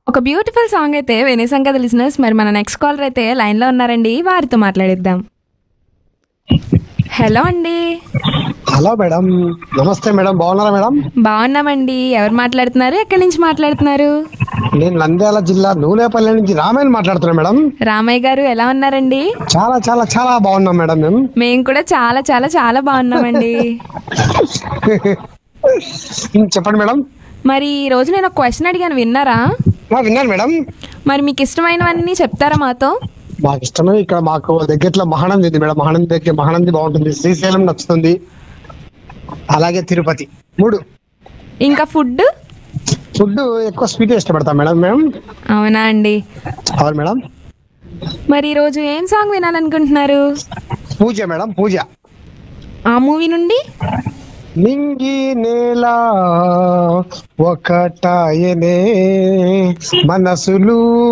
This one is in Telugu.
ఒక బ్యూటిఫుల్ సాంగ్ అయితే వినేసాం కదా లిజనర్స్. మరి మన నెక్స్ట్ కాలర్ అయితే లైన్లో ఉన్నారండి, వారితో మాట్లాడిద్దాం. హలో అండి. హలో మేడం, నమస్తే మేడం, బాగున్నారా మేడం? బాగున్నామండి. ఎవరు మాట్లాడుతున్నారు, ఎక్కడి నుంచి మాట్లాడుతున్నారు? నేను నంద్యాల జిల్లా నూలేపల్లి నుంచి రామాయణ మాట్లాడుతున్నా మేడం. రామయ్య గారు ఎలా ఉన్నారండి? చాలా చాలా చాలా బాగున్నాం మేడం. మేము కూడా చాలా చాలా చాలా బాగున్నామండి. చెప్పండి మేడం. మరి ఈ రోజు నేను ఒక క్వశ్చన్ అడిగాను, విన్నారా? విన్నాను మేడం. మరి మీకు ఇష్టమైనవన్నీ చెప్తారా మాతో? మాకు ఇష్టమే, ఇక్కడ మాకు దగ్గరలో మహానంది ఉంది మేడం. మహానంది దగ్గర మహానంది బాగుంటుంది, శ్రీశైలం నచ్చుతుంది, అలాగే తిరుపతి. 3. ఇంకా ఫుడ్ ఎక్కువ స్వీట్ ఇష్టపడతాం మేడం మేము. అవునా అండి. అవును మేడం. మరి ఈ రోజు ఏం సాంగ్ వినాలనుకుంటున్నారు? పూజ మేడం, పూజ. ఆ మూవీ నుండి నింగి నేల ఒకటాయనే మనసులు